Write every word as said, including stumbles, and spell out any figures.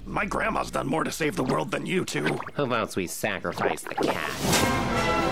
My grandma's done more to save the world than you two. Who votes we sacrifice the cat?